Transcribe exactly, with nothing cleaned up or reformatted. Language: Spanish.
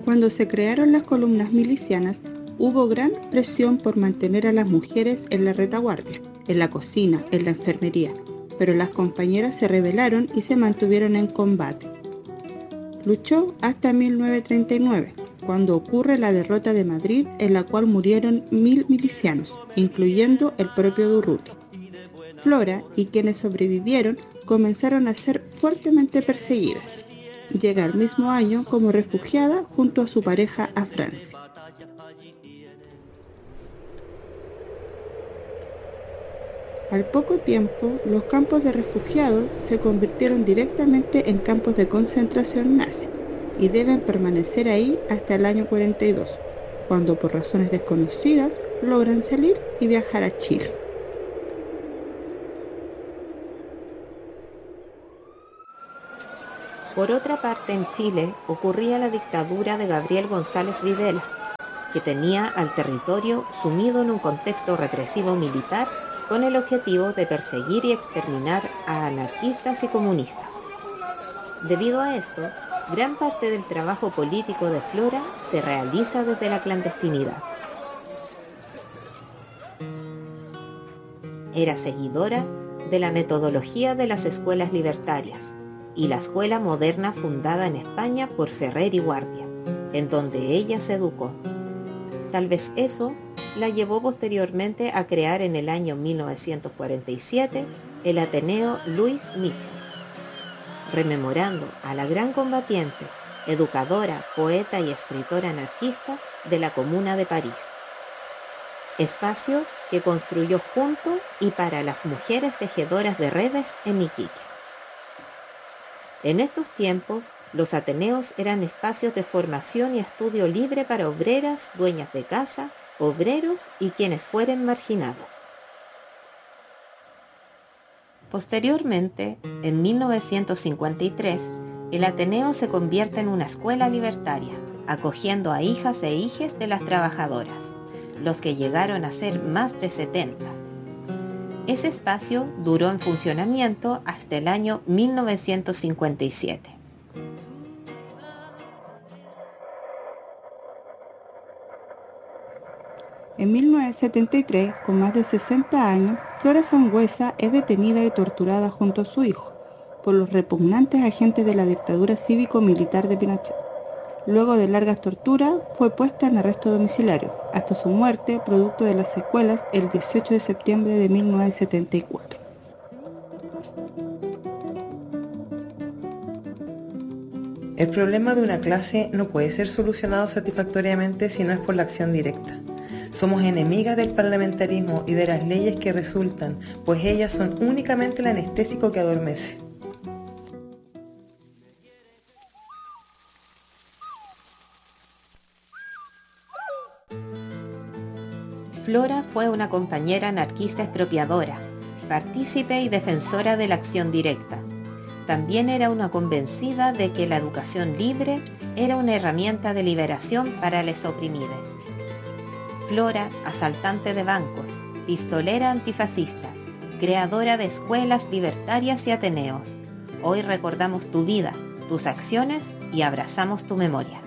Cuando se crearon las columnas milicianas, hubo gran presión por mantener a las mujeres en la retaguardia, en la cocina, en la enfermería, pero las compañeras se rebelaron y se mantuvieron en combate. Luchó hasta mil novecientos treinta y nueve, cuando ocurre la derrota de Madrid, en la cual murieron mil milicianos, incluyendo el propio Durruti. Flora y quienes sobrevivieron comenzaron a ser fuertemente perseguidas. Llega el mismo año como refugiada junto a su pareja a Francia. Al poco tiempo, los campos de refugiados se convirtieron directamente en campos de concentración nazi y deben permanecer ahí hasta el año cuarenta y dos, cuando por razones desconocidas logran salir y viajar a Chile. Por otra parte, en Chile ocurría la dictadura de Gabriel González Videla, que tenía al territorio sumido en un contexto represivo militar con el objetivo de perseguir y exterminar a anarquistas y comunistas. Debido a esto, gran parte del trabajo político de Flora se realiza desde la clandestinidad. Era seguidora de la metodología de las escuelas libertarias y la escuela moderna fundada en España por Ferrer y Guardia, en donde ella se educó. Tal vez eso la llevó posteriormente a crear en el año mil novecientos cuarenta y siete el Ateneo Louis Michel, rememorando a la gran combatiente, educadora, poeta y escritora anarquista de la Comuna de París. Espacio que construyó junto y para las mujeres tejedoras de redes en Iquique. En estos tiempos, los ateneos eran espacios de formación y estudio libre para obreras, dueñas de casa, obreros y quienes fueren marginados. Posteriormente, en mil novecientos cincuenta y tres, el Ateneo se convierte en una escuela libertaria, acogiendo a hijas e hijes de las trabajadoras, los que llegaron a ser más de setenta. Ese espacio duró en funcionamiento hasta el año mil novecientos cincuenta y siete. En mil novecientos setenta y tres, con más de sesenta años, Flora Sangüesa es detenida y torturada junto a su hijo por los repugnantes agentes de la dictadura cívico-militar de Pinochet. Luego de largas torturas, fue puesta en arresto domiciliario, hasta su muerte, producto de las secuelas, el dieciocho de septiembre de mil novecientos setenta y cuatro. El problema de una clase no puede ser solucionado satisfactoriamente si no es por la acción directa. Somos enemigas del parlamentarismo y de las leyes que resultan, pues ellas son únicamente el anestésico que adormece. Flora fue una compañera anarquista expropiadora, partícipe y defensora de la acción directa. También era una convencida de que la educación libre era una herramienta de liberación para los oprimidos. Flora, asaltante de bancos, pistolera antifascista, creadora de escuelas libertarias y ateneos. Hoy recordamos tu vida, tus acciones y abrazamos tu memoria.